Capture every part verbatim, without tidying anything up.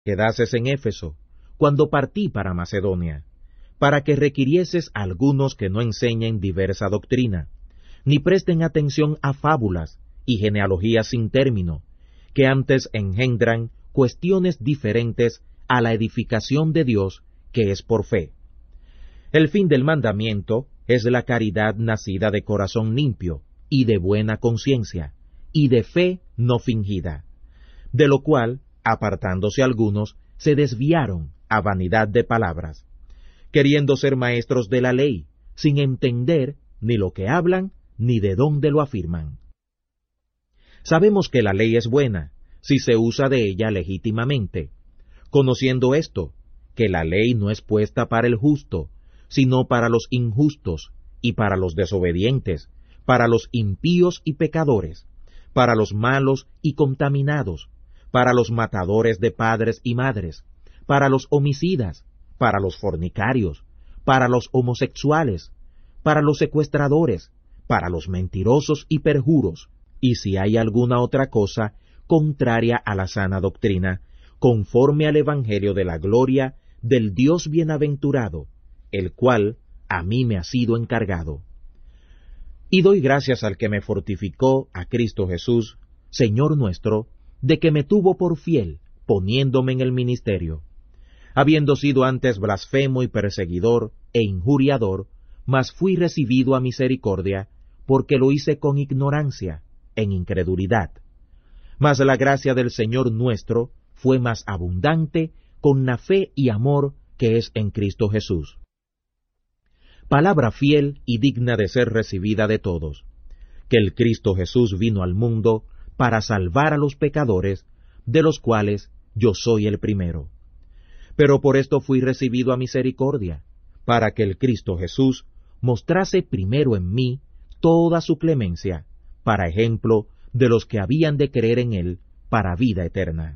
quedases en Éfeso, cuando partí para Macedonia, para que requirieses a algunos que no enseñen diversa doctrina, ni presten atención a fábulas y genealogías sin término, que antes engendran cuestiones diferentes a la edificación de Dios, que es por fe. El fin del mandamiento es la caridad nacida de corazón limpio, y de buena conciencia, y de fe no fingida, de lo cual, apartándose algunos, se desviaron a vanidad de palabras, queriendo ser maestros de la ley, sin entender ni lo que hablan, ni de dónde lo afirman. Sabemos que la ley es buena, si se usa de ella legítimamente, conociendo esto, que la ley no es puesta para el justo, sino para los injustos, y para los desobedientes, para los impíos y pecadores, para los malos y contaminados, para los matadores de padres y madres, para los homicidas, para los fornicarios, para los homosexuales, para los secuestradores, para los mentirosos y perjuros, y si hay alguna otra cosa contraria a la sana doctrina, conforme al Evangelio de la gloria del Dios bienaventurado, el cual a mí me ha sido encargado. Y doy gracias al que me fortificó, a Cristo Jesús, Señor nuestro, de que me tuvo por fiel, poniéndome en el ministerio. Habiendo sido antes blasfemo y perseguidor e injuriador, mas fui recibido a misericordia, porque lo hice con ignorancia, en incredulidad. Mas la gracia del Señor nuestro fue más abundante con la fe y amor que es en Cristo Jesús. Palabra fiel y digna de ser recibida de todos, que el Cristo Jesús vino al mundo para salvar a los pecadores, de los cuales yo soy el primero. Pero por esto fui recibido a misericordia, para que el Cristo Jesús mostrase primero en mí toda su clemencia, para ejemplo de los que habían de creer en él para vida eterna.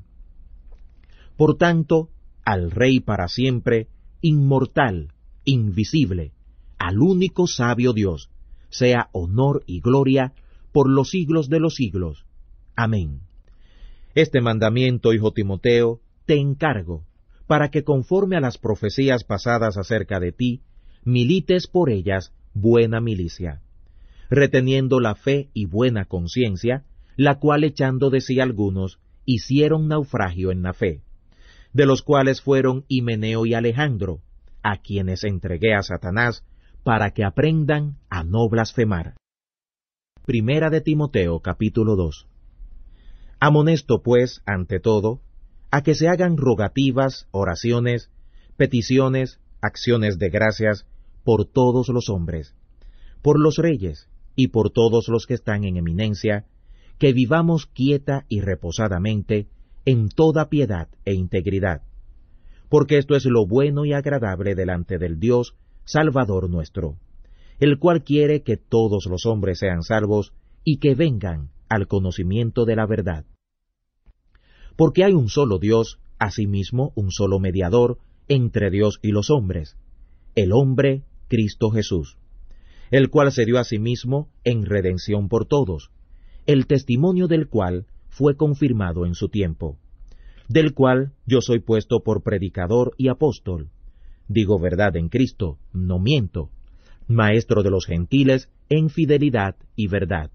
Por tanto, al Rey para siempre, inmortal, invisible, al único sabio Dios, sea honor y gloria por los siglos de los siglos. Amén. Este mandamiento, hijo Timoteo, te encargo, para que conforme a las profecías pasadas acerca de ti, milites por ellas buena milicia, reteniendo la fe y buena conciencia, la cual echando de sí algunos, hicieron naufragio en la fe, de los cuales fueron Himeneo y Alejandro, a quienes entregué a Satanás, para que aprendan a no blasfemar. Primera de Timoteo, capítulo dos. Amonesto, pues, ante todo, a que se hagan rogativas, oraciones, peticiones, acciones de gracias, por todos los hombres, por los reyes, y por todos los que están en eminencia, que vivamos quieta y reposadamente, en toda piedad e integridad, porque esto es lo bueno y agradable delante del Dios, Salvador nuestro, el cual quiere que todos los hombres sean salvos y que vengan al conocimiento de la verdad. Porque hay un solo Dios, asimismo un solo mediador entre Dios y los hombres, el hombre Cristo Jesús, el cual se dio a sí mismo en redención por todos, el testimonio del cual fue confirmado en su tiempo, del cual yo soy puesto por predicador y apóstol, digo verdad en Cristo, no miento, maestro de los gentiles en fidelidad y verdad.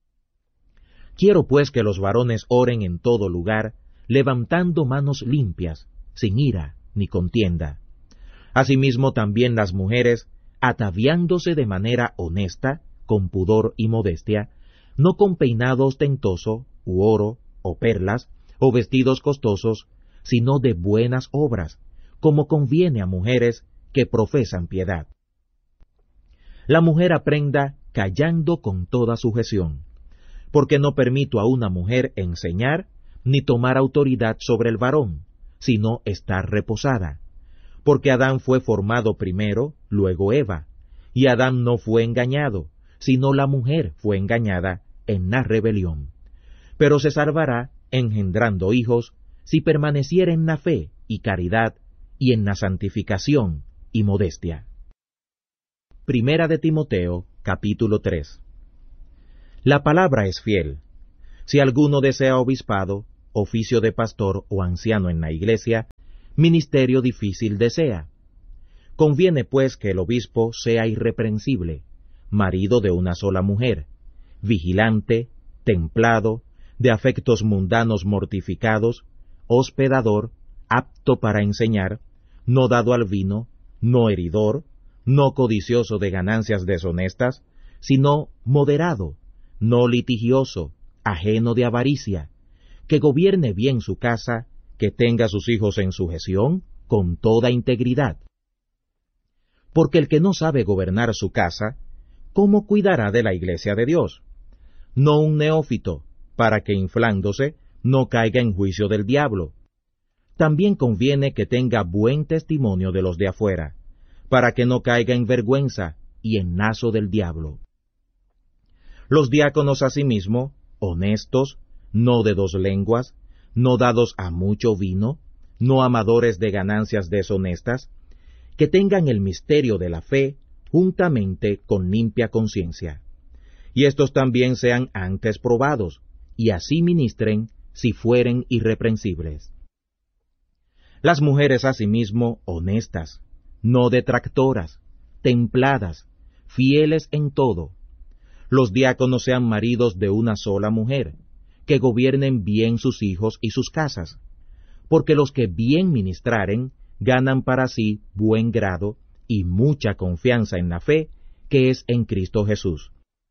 Quiero pues que los varones oren en todo lugar, levantando manos limpias, sin ira ni contienda. Asimismo también las mujeres, ataviándose de manera honesta, con pudor y modestia, no con peinado ostentoso, u oro, o perlas, o vestidos costosos, sino de buenas obras, como conviene a mujeres que profesan piedad. La mujer aprenda callando con toda sujeción, porque no permito a una mujer enseñar ni tomar autoridad sobre el varón, sino estar reposada. Porque Adán fue formado primero, luego Eva, y Adán no fue engañado, sino la mujer fue engañada en la rebelión. Pero se salvará engendrando hijos, si permaneciera en la fe y caridad, y en la santificación y modestia. Primera de Timoteo, capítulo tres. La palabra es fiel. Si alguno desea obispado, oficio de pastor o anciano en la iglesia, ministerio difícil desea. Conviene pues que el obispo sea irreprensible, marido de una sola mujer, vigilante, templado, de afectos mundanos mortificados, hospedador, apto para enseñar, no dado al vino, no heridor, no codicioso de ganancias deshonestas, sino moderado, no litigioso, ajeno de avaricia, que gobierne bien su casa, que tenga sus hijos en sujeción, con toda integridad. Porque el que no sabe gobernar su casa, ¿cómo cuidará de la iglesia de Dios? No un neófito, para que inflándose no caiga en juicio del diablo. También conviene que tenga buen testimonio de los de afuera, para que no caiga en vergüenza y en lazo del diablo. Los diáconos asimismo, honestos, no de dos lenguas, no dados a mucho vino, no amadores de ganancias deshonestas, que tengan el misterio de la fe juntamente con limpia conciencia. Y estos también sean antes probados, y así ministren si fueren irreprensibles. Las mujeres asimismo honestas, no detractoras, templadas, fieles en todo. Los diáconos sean maridos de una sola mujer, que gobiernen bien sus hijos y sus casas, porque los que bien ministraren ganan para sí buen grado y mucha confianza en la fe que es en Cristo Jesús.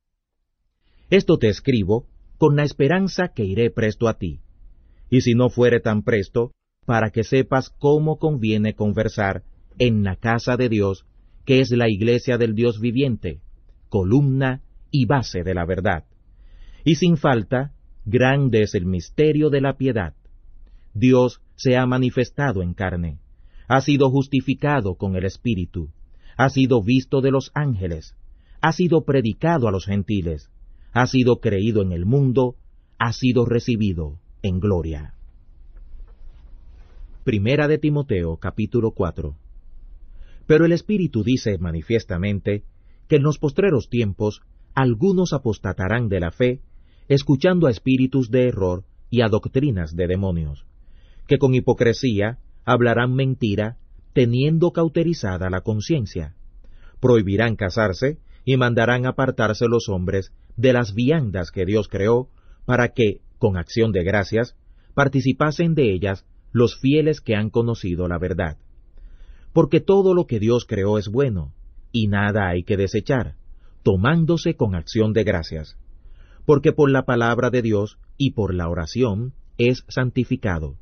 Esto te escribo con la esperanza que iré presto a ti, y si no fuere tan presto, para que sepas cómo conviene conversar en la casa de Dios, que es la iglesia del Dios viviente, columna y base de la verdad. Y sin falta, grande es el misterio de la piedad. Dios se ha manifestado en carne, ha sido justificado con el Espíritu, ha sido visto de los ángeles, ha sido predicado a los gentiles, ha sido creído en el mundo, ha sido recibido en gloria. Primera de Timoteo, capítulo cuatro. Pero el Espíritu dice manifiestamente que en los postreros tiempos algunos apostatarán de la fe, escuchando a espíritus de error y a doctrinas de demonios, que con hipocresía hablarán mentira, teniendo cauterizada la conciencia. Prohibirán casarse y mandarán apartarse los hombres de las viandas que Dios creó, para que, con acción de gracias, participasen de ellas los fieles que han conocido la verdad. Porque todo lo que Dios creó es bueno, y nada hay que desechar, tomándose con acción de gracias. Porque por la palabra de Dios y por la oración es santificado.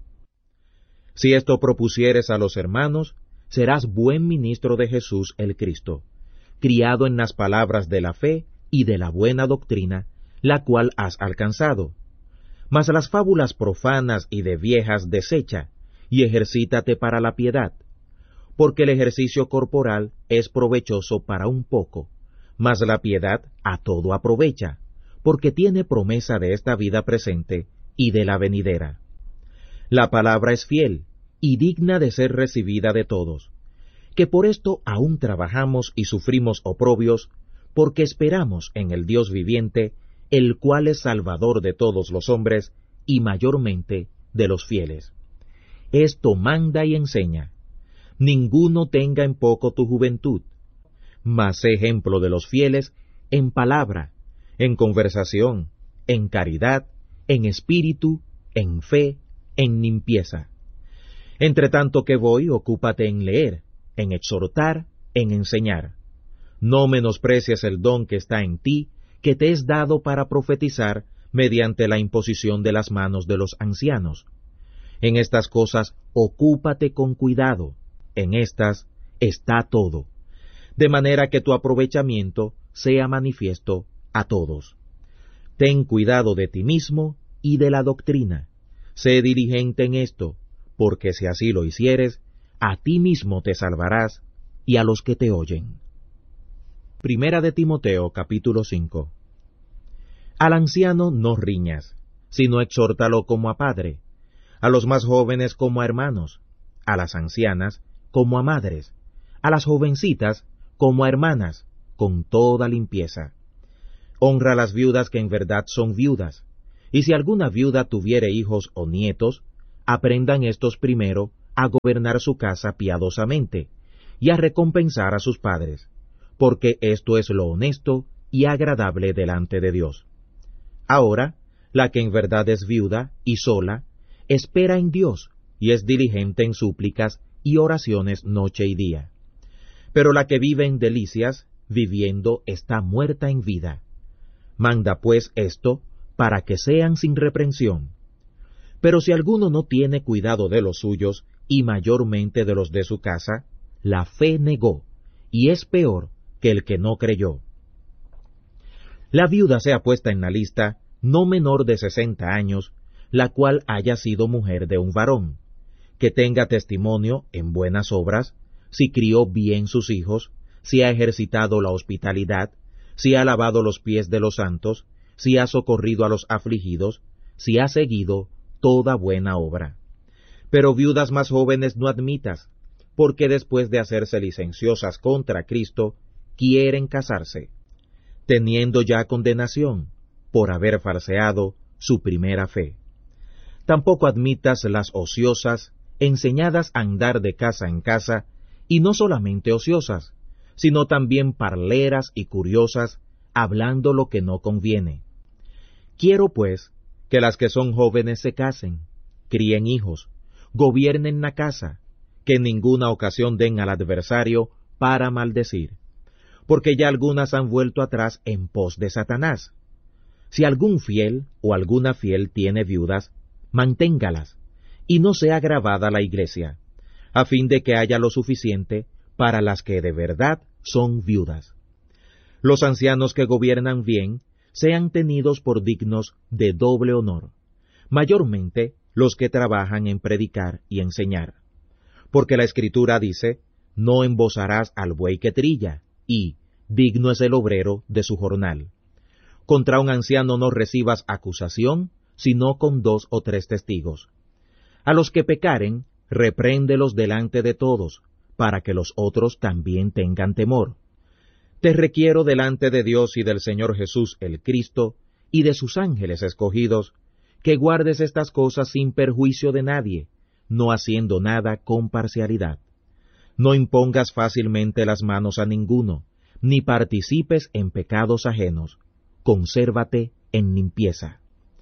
Si esto propusieres a los hermanos, serás buen ministro de Jesús el Cristo, criado en las palabras de la fe y de la buena doctrina, la cual has alcanzado. Mas las fábulas profanas y de viejas desecha, y ejercítate para la piedad, porque el ejercicio corporal es provechoso para un poco, mas la piedad a todo aprovecha, porque tiene promesa de esta vida presente y de la venidera. La palabra es fiel y digna de ser recibida de todos, que por esto aún trabajamos y sufrimos oprobios, porque esperamos en el Dios viviente, el cual es Salvador de todos los hombres, y mayormente de los fieles. Esto manda y enseña. Ninguno tenga en poco tu juventud, mas sé ejemplo de los fieles en palabra, en conversación, en caridad, en espíritu, en fe, en limpieza. Entre tanto que voy, ocúpate en leer, en exhortar, en enseñar. No menosprecies el don que está en ti, que te es dado para profetizar mediante la imposición de las manos de los ancianos. En estas cosas ocúpate con cuidado, en estas está todo, de manera que tu aprovechamiento sea manifiesto a todos. Ten cuidado de ti mismo y de la doctrina. Sé diligente en esto, porque si así lo hicieres, a ti mismo te salvarás y a los que te oyen. Primera de Timoteo, capítulo cinco. Al anciano no riñas, sino exhórtalo como a padre, a los más jóvenes como a hermanos, a las ancianas como a madres, a las jovencitas como a hermanas, con toda limpieza. Honra a las viudas que en verdad son viudas, Y si alguna viuda tuviere hijos o nietos, aprendan estos primero a gobernar su casa piadosamente, y a recompensar a sus padres, porque esto es lo honesto y agradable delante de Dios. Ahora, la que en verdad es viuda y sola, espera en Dios, y es diligente en súplicas y oraciones noche y día. Pero la que vive en delicias, viviendo, está muerta en vida. Manda pues esto, para que sean sin reprensión. Pero si alguno no tiene cuidado de los suyos, y mayormente de los de su casa, la fe negó, y es peor que el que no creyó. La viuda sea puesta en la lista, no menor de sesenta años, la cual haya sido mujer de un varón, que tenga testimonio en buenas obras, si crió bien sus hijos, si ha ejercitado la hospitalidad, si ha lavado los pies de los santos, si ha socorrido a los afligidos, si ha seguido toda buena obra. Pero viudas más jóvenes no admitas, porque después de hacerse licenciosas contra Cristo, quieren casarse, teniendo ya condenación, por haber falseado su primera fe. Tampoco admitas las ociosas, enseñadas a andar de casa en casa, y no solamente ociosas, sino también parleras y curiosas, hablando lo que no conviene. Quiero, pues, que las que son jóvenes se casen, críen hijos, gobiernen la casa, que en ninguna ocasión den al adversario para maldecir, porque ya algunas han vuelto atrás en pos de Satanás. Si algún fiel o alguna fiel tiene viudas, manténgalas, y no sea agravada la iglesia, a fin de que haya lo suficiente para las que de verdad son viudas. Los ancianos que gobiernan bien sean tenidos por dignos de doble honor, mayormente los que trabajan en predicar y enseñar. Porque la Escritura dice, no embozarás al buey que trilla, y digno es el obrero de su jornal. Contra un anciano no recibas acusación, sino con dos o tres testigos. A los que pecaren, repréndelos delante de todos, para que los otros también tengan temor. Te requiero delante de Dios y del Señor Jesús el Cristo, y de sus ángeles escogidos, que guardes estas cosas sin perjuicio de nadie, no haciendo nada con parcialidad. No impongas fácilmente las manos a ninguno, ni participes en pecados ajenos. Consérvate en limpieza.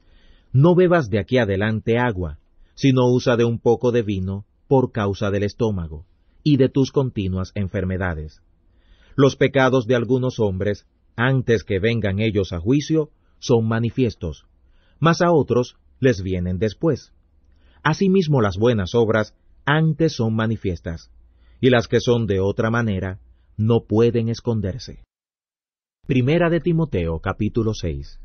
No bebas de aquí adelante agua, sino usa de un poco de vino por causa del estómago, y de tus continuas enfermedades. Los pecados de algunos hombres, antes que vengan ellos a juicio, son manifiestos, mas a otros les vienen después. Asimismo las buenas obras antes son manifiestas, y las que son de otra manera no pueden esconderse. Primera de Timoteo, capítulo seis.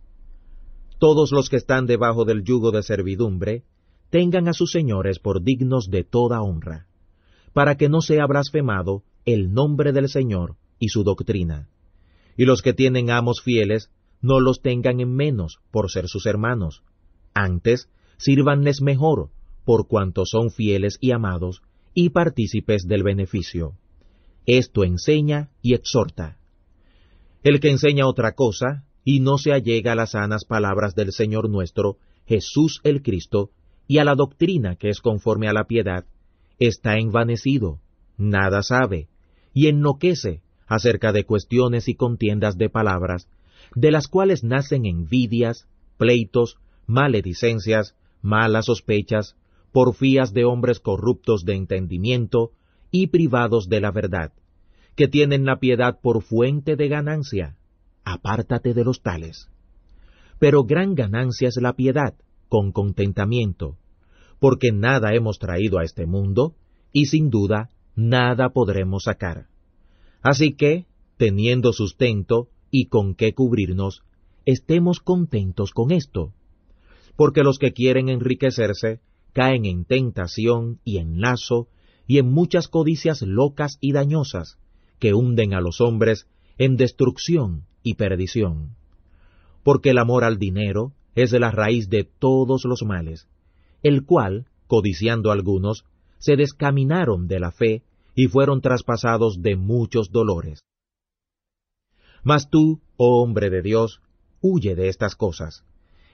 Todos los que están debajo del yugo de servidumbre, tengan a sus señores por dignos de toda honra, para que no sea blasfemado el nombre del Señor y su doctrina. Y los que tienen amos fieles, no los tengan en menos por ser sus hermanos. Antes, sírvanles mejor, por cuanto son fieles y amados, y partícipes del beneficio. Esto enseña y exhorta. El que enseña otra cosa, y no se allega a las sanas palabras del Señor nuestro, Jesús el Cristo, y a la doctrina que es conforme a la piedad, está envanecido, nada sabe, y enloquece acerca de cuestiones y contiendas de palabras, de las cuales nacen envidias, pleitos, maledicencias, malas sospechas, porfías de hombres corruptos de entendimiento y privados de la verdad, que tienen la piedad por fuente de ganancia. Apártate de los tales. Pero gran ganancia es la piedad, con contentamiento, porque nada hemos traído a este mundo, y sin duda nada podremos sacar. Así que, teniendo sustento y con qué cubrirnos, estemos contentos con esto. Porque los que quieren enriquecerse caen en tentación y en lazo y en muchas codicias locas y dañosas, que hunden a los hombres en destrucción y perdición. Porque el amor al dinero es la raíz de todos los males, el cual, codiciando algunos, se descaminaron de la fe y fueron traspasados de muchos dolores. Mas tú, oh hombre de Dios, huye de estas cosas,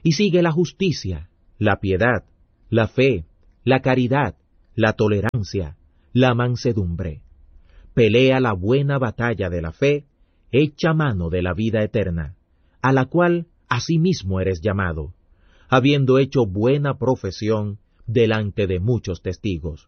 y sigue la justicia, la piedad, la fe, la caridad, la tolerancia, la mansedumbre. Pelea la buena batalla de la fe, echa mano de la vida eterna, a la cual asimismo eres llamado, habiendo hecho buena profesión delante de muchos testigos.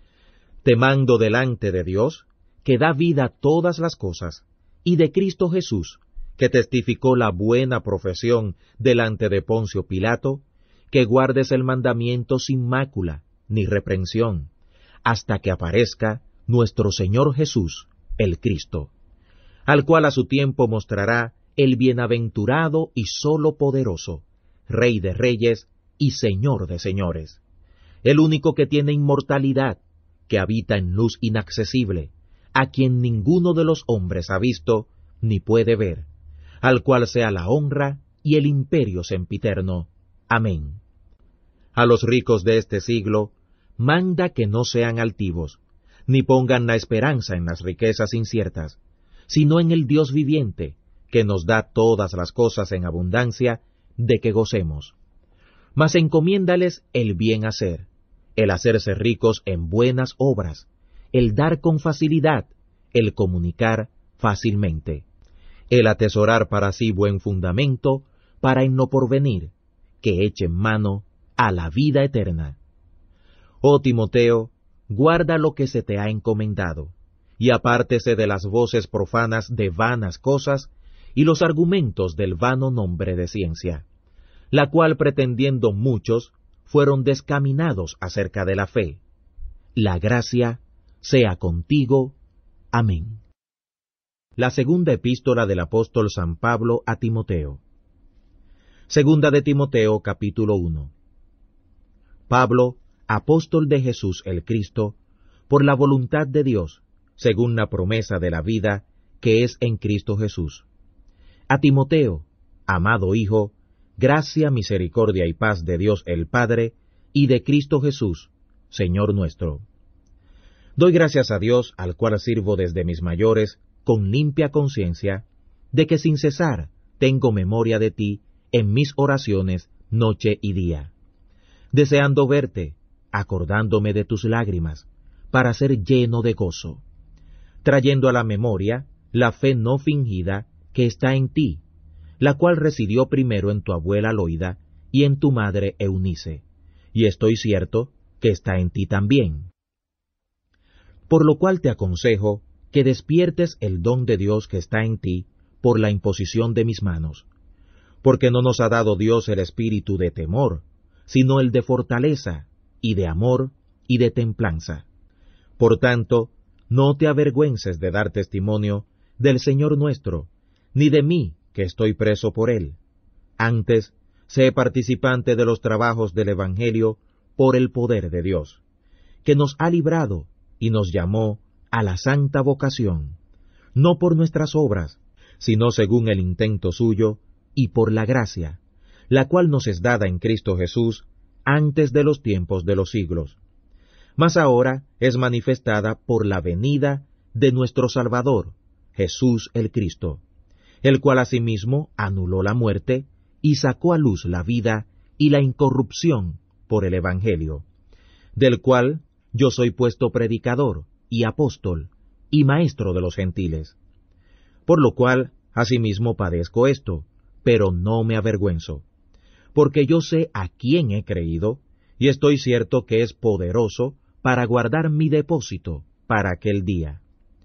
Te mando delante de Dios, que da vida a todas las cosas, y de Cristo Jesús, que testificó la buena profesión delante de Poncio Pilato, que guardes el mandamiento sin mácula, ni reprensión, hasta que aparezca nuestro Señor Jesús, el Cristo, al cual a su tiempo mostrará el bienaventurado y solo poderoso, Rey de reyes y Señor de señores, el único que tiene inmortalidad, que habita en luz inaccesible, a quien ninguno de los hombres ha visto ni puede ver, al cual sea la honra y el imperio sempiterno. Amén. A los ricos de este siglo, manda que no sean altivos, ni pongan la esperanza en las riquezas inciertas, sino en el Dios viviente, que nos da todas las cosas en abundancia, de que gocemos. Mas encomiéndales el bien hacer, el hacerse ricos en buenas obras, el dar con facilidad, el comunicar fácilmente, el atesorar para sí buen fundamento, para en lo porvenir, que echen mano a la vida eterna. Oh Timoteo, guarda lo que se te ha encomendado, y apártese de las voces profanas de vanas cosas, y los argumentos del vano nombre de ciencia, la cual pretendiendo muchos, fueron descaminados acerca de la fe. La gracia sea contigo. Amén. La segunda epístola del apóstol San Pablo a Timoteo. Segunda de Timoteo, capítulo uno. Pablo, apóstol de Jesús el Cristo, por la voluntad de Dios, según la promesa de la vida que es en Cristo Jesús. A Timoteo, amado Hijo, gracia, misericordia y paz de Dios el Padre y de Cristo Jesús, Señor nuestro. Doy gracias a Dios, al cual sirvo desde mis mayores, con limpia conciencia, de que sin cesar tengo memoria de ti en mis oraciones noche y día, deseando verte, acordándome de tus lágrimas, para ser lleno de gozo, trayendo a la memoria la fe no fingida que está en ti, la cual residió primero en tu abuela Loida y en tu madre Eunice, y estoy cierto que está en ti también. Por lo cual te aconsejo que despiertes el don de Dios que está en ti por la imposición de mis manos, porque no nos ha dado Dios el espíritu de temor, sino el de fortaleza, y de amor, y de templanza. Por tanto, no te avergüences de dar testimonio del Señor nuestro, ni de mí, que estoy preso por él. Antes, sé participante de los trabajos del Evangelio por el poder de Dios, que nos ha librado y nos llamó a la santa vocación, no por nuestras obras, sino según el intento suyo y por la gracia, la cual nos es dada en Cristo Jesús antes de los tiempos de los siglos, mas ahora es manifestada por la venida de nuestro Salvador, Jesús el Cristo, el cual asimismo anuló la muerte y sacó a luz la vida y la incorrupción por el Evangelio, del cual yo soy puesto predicador y apóstol y maestro de los gentiles. Por lo cual asimismo padezco esto, pero no me avergüenzo, porque yo sé a quién he creído, y estoy cierto que es poderoso para guardar mi depósito para aquel día.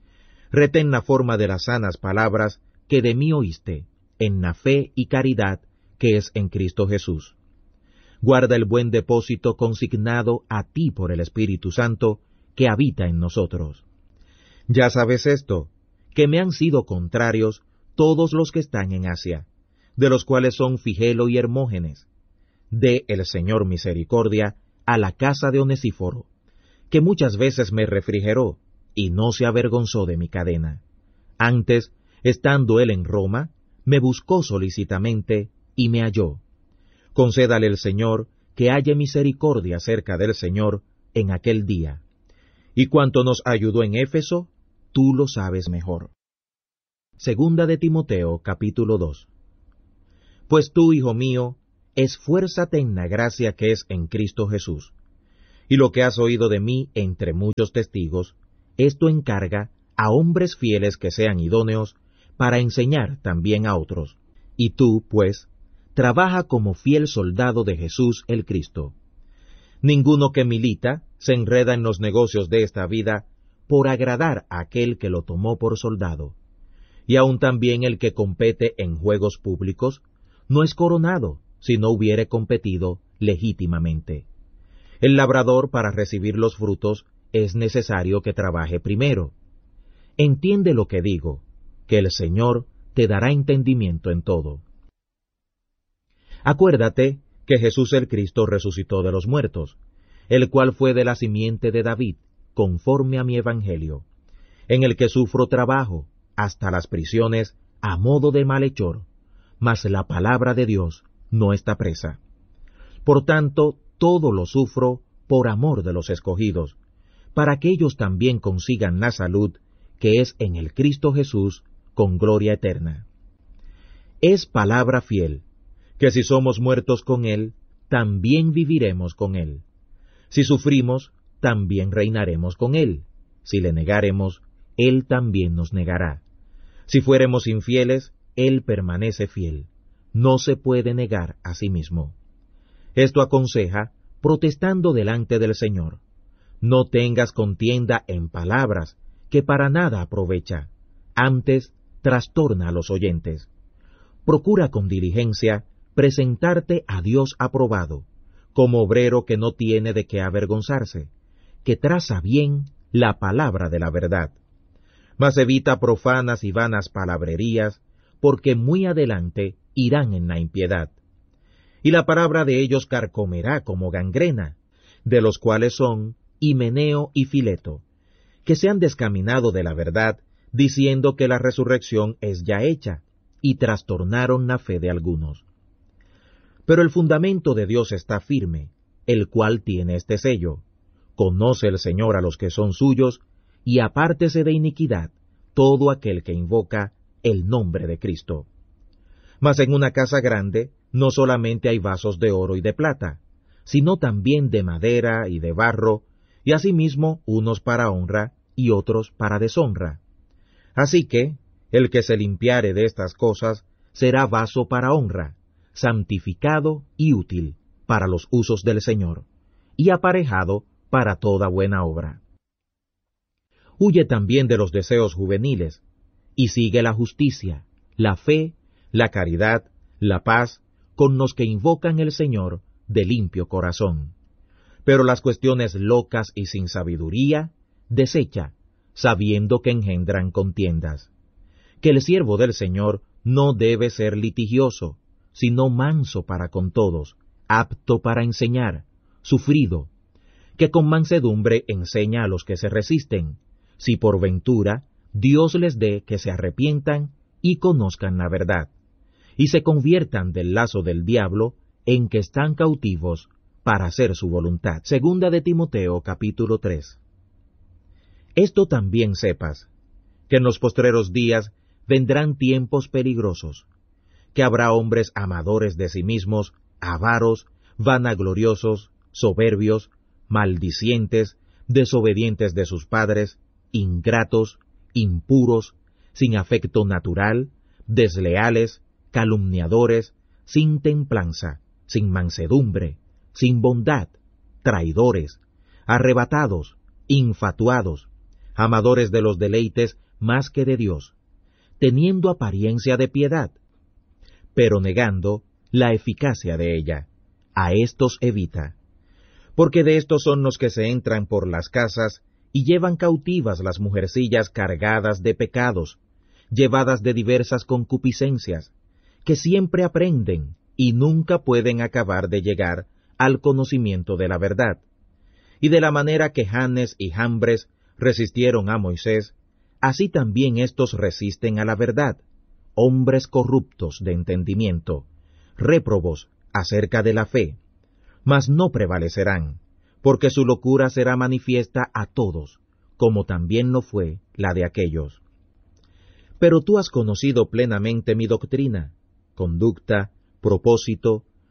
Retén la forma de las sanas palabras que de mí oíste, en la fe y caridad que es en Cristo Jesús. Guarda el buen depósito consignado a ti por el Espíritu Santo que habita en nosotros. Ya sabes esto, que me han sido contrarios todos los que están en Asia, de los cuales son Figelo y Hermógenes. Dé el Señor misericordia a la casa de Onesíforo, que muchas veces me refrigeró y no se avergonzó de mi cadena. Antes, estando él en Roma, me buscó solícitamente y me halló. Concédale el Señor que haya misericordia cerca del Señor en aquel día. Y cuanto nos ayudó en Éfeso, tú lo sabes mejor. Segunda de Timoteo, capítulo dos. Pues tú, hijo mío, esfuérzate en la gracia que es en Cristo Jesús. Y lo que has oído de mí entre muchos testigos, esto encarga a hombres fieles que sean idóneos para enseñar también a otros. Y tú, pues, trabaja como fiel soldado de Jesús el Cristo. Ninguno que milita se enreda en los negocios de esta vida por agradar a aquel que lo tomó por soldado. Y aun también el que compete en juegos públicos no es coronado si no hubiere competido legítimamente. El labrador, para recibir los frutos, es necesario que trabaje primero. Entiende lo que digo, que el Señor te dará entendimiento en todo. Acuérdate que Jesús el Cristo resucitó de los muertos, el cual fue de la simiente de David, conforme a mi evangelio, en el que sufro trabajo, hasta las prisiones, a modo de malhechor, mas la palabra de Dios no está presa. Por tanto, todo lo sufro por amor de los escogidos, para que ellos también consigan la salud que es en el Cristo Jesús, con gloria eterna. Es palabra fiel, que si somos muertos con Él, también viviremos con Él. Si sufrimos, también reinaremos con Él. Si le negáremos, Él también nos negará. Si fuéremos infieles, Él permanece fiel. No se puede negar a sí mismo. Esto aconseja, protestando delante del Señor. No tengas contienda en palabras, que para nada aprovecha. Antes, trastorna a los oyentes. Procura con diligencia presentarte a Dios aprobado, como obrero que no tiene de qué avergonzarse, que traza bien la palabra de la verdad. Mas evita profanas y vanas palabrerías, porque muy adelante irán en la impiedad. Y la palabra de ellos carcomerá como gangrena, de los cuales son Himeneo y Fileto, que se han descaminado de la verdad, diciendo que la resurrección es ya hecha, y trastornaron la fe de algunos. Pero el fundamento de Dios está firme, el cual tiene este sello: conoce el Señor a los que son suyos, y apártese de iniquidad todo aquel que invoca el nombre de Cristo. Mas en una casa grande no solamente hay vasos de oro y de plata, sino también de madera y de barro, y asimismo unos para honra y otros para deshonra. Así que, el que se limpiare de estas cosas será vaso para honra, santificado y útil para los usos del Señor, y aparejado para toda buena obra. Huye también de los deseos juveniles, y sigue la justicia, la fe, la caridad, la paz, con los que invocan el Señor de limpio corazón. Pero las cuestiones locas y sin sabiduría, desecha, sabiendo que engendran contiendas. Que el siervo del Señor no debe ser litigioso, sino manso para con todos, apto para enseñar, sufrido, que con mansedumbre enseña a los que se resisten, si por ventura Dios les dé que se arrepientan y conozcan la verdad, y se conviertan del lazo del diablo en que están cautivos para hacer su voluntad. Segunda de Timoteo, capítulo tres. Esto también sepas, que en los postreros días vendrán tiempos peligrosos, que habrá hombres amadores de sí mismos, avaros, vanagloriosos, soberbios, maldicientes, desobedientes de sus padres, ingratos, impuros, sin afecto natural, desleales, calumniadores, sin templanza, sin mansedumbre, sin bondad, traidores, arrebatados, infatuados, amadores de los deleites más que de Dios, teniendo apariencia de piedad, pero negando la eficacia de ella. A éstos evita, porque de estos son los que se entran por las casas y llevan cautivas las mujercillas cargadas de pecados, llevadas de diversas concupiscencias, que siempre aprenden y nunca pueden acabar de llegar al conocimiento de la verdad. Y de la manera que Janes y Jambres resistieron a Moisés, así también éstos resisten a la verdad, hombres corruptos de entendimiento, réprobos acerca de la fe, mas no prevalecerán, porque su locura será manifiesta a todos, como también lo fue la de aquellos. Pero tú has conocido plenamente mi doctrina, conducta, propósito,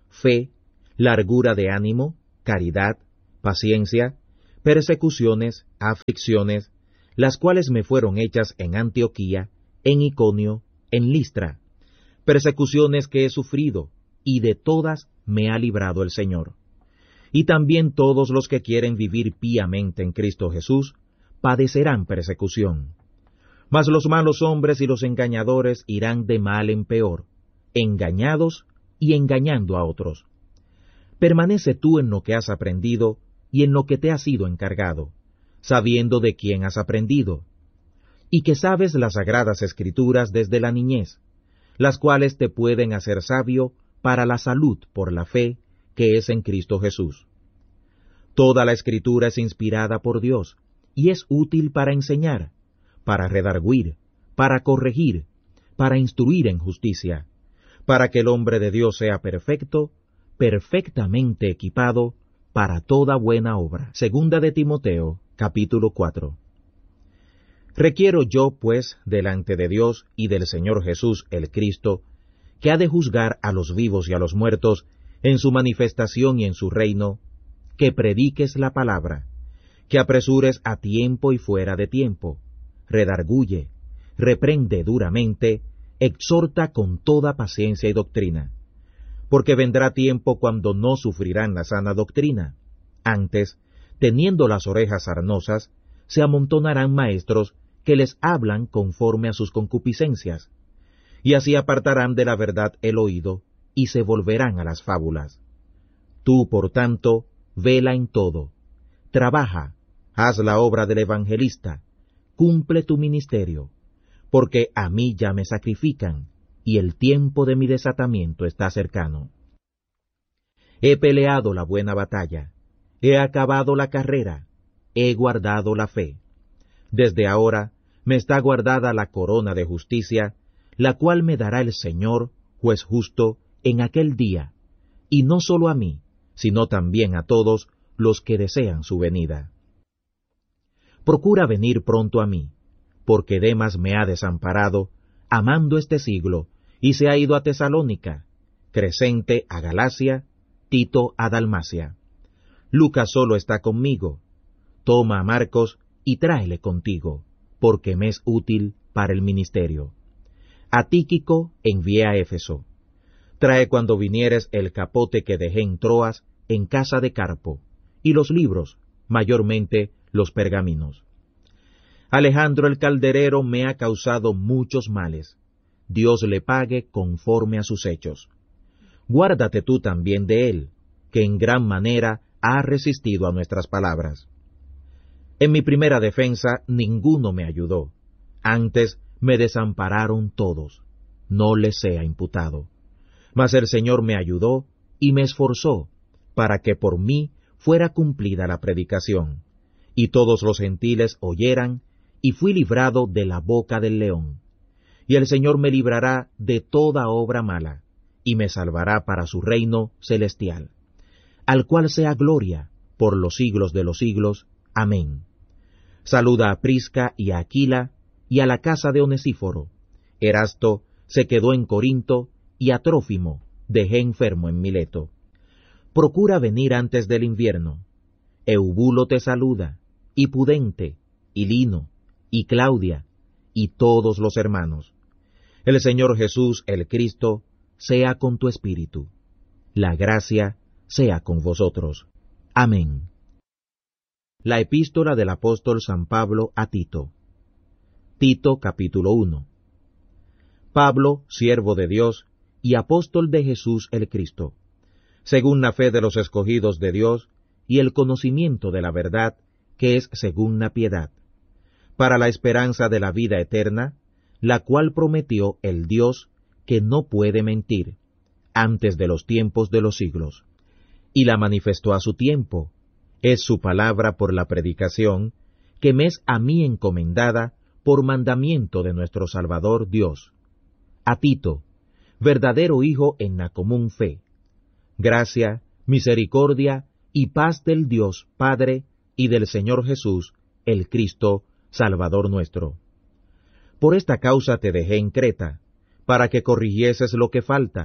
fe, largura de ánimo, caridad, paciencia, persecuciones, aflicciones, las cuales me fueron hechas en Antioquía, en Iconio, en Listra, persecuciones que he sufrido, y de todas me ha librado el Señor. Y también todos los que quieren vivir píamente en Cristo Jesús, padecerán persecución. Mas los malos hombres y los engañadores irán de mal en peor, engañados y engañando a otros. Permanece tú en lo que has aprendido y en lo que te ha sido encargado, sabiendo de quién has aprendido, y que sabes las sagradas Escrituras desde la niñez, las cuales te pueden hacer sabio para la salud por la fe que es en Cristo Jesús. Toda la Escritura es inspirada por Dios, y es útil para enseñar, para redarguir, para corregir, para instruir en justicia, para que el hombre de Dios sea perfecto, perfectamente equipado para toda buena obra. Segunda de Timoteo, capítulo cuatro. Requiero yo, pues, delante de Dios y del Señor Jesús el Cristo, que ha de juzgar a los vivos y a los muertos en su manifestación y en su reino, que prediques la palabra, que apresures a tiempo y fuera de tiempo, redarguye, reprende duramente, exhorta con toda paciencia y doctrina, porque vendrá tiempo cuando no sufrirán la sana doctrina. Antes, teniendo las orejas sarnosas, se amontonarán maestros que les hablan conforme a sus concupiscencias, y así apartarán de la verdad el oído, y se volverán a las fábulas. Tú, por tanto, vela en todo, trabaja, haz la obra del evangelista, cumple tu ministerio, porque a mí ya me sacrifican, y el tiempo de mi desatamiento está cercano. He peleado la buena batalla, he acabado la carrera, he guardado la fe. Desde ahora me está guardada la corona de justicia, la cual me dará el Señor, juez justo, en aquel día, y no solo a mí, sino también a todos los que desean su venida. Procura venir pronto a mí, porque Demas me ha desamparado, amando este siglo, y se ha ido a Tesalónica, Crescente a Galacia, Tito a Dalmacia. Lucas solo está conmigo. Toma a Marcos y tráele contigo, porque me es útil para el ministerio. A Tíquico envié a Éfeso. Trae cuando vinieres el capote que dejé en Troas, en casa de Carpo, y los libros, mayormente los pergaminos. Alejandro el calderero me ha causado muchos males. Dios le pague conforme a sus hechos. Guárdate tú también de él, que en gran manera ha resistido a nuestras palabras. En mi primera defensa ninguno me ayudó, antes me desampararon todos, no les sea imputado. Mas el Señor me ayudó y me esforzó, para que por mí fuera cumplida la predicación, y todos los gentiles oyeran, y fui librado de la boca del león. Y el Señor me librará de toda obra mala, y me salvará para su reino celestial, al cual sea gloria por los siglos de los siglos. Amén. Saluda a Prisca y a Aquila, y a la casa de Onesíforo. Erasto se quedó en Corinto, y a Trófimo dejé enfermo en Mileto. Procura venir antes del invierno. Eubulo te saluda, y Pudente, y Lino, y Claudia, y todos los hermanos. El Señor Jesús, el Cristo, sea con tu espíritu. La gracia sea con vosotros. Amén. La epístola del apóstol San Pablo a Tito. Tito capítulo uno. Pablo, siervo de Dios, y apóstol de Jesús el Cristo, según la fe de los escogidos de Dios, y el conocimiento de la verdad, que es según la piedad, para la esperanza de la vida eterna, la cual prometió el Dios que no puede mentir, antes de los tiempos de los siglos, y la manifestó a su tiempo, es su palabra por la predicación, que me es a mí encomendada por mandamiento de nuestro Salvador Dios. A Tito, verdadero hijo en la común fe, gracia, misericordia y paz del Dios Padre y del Señor Jesús, el Cristo, Salvador nuestro. Por esta causa te dejé en Creta, para que corrigieses lo que falta,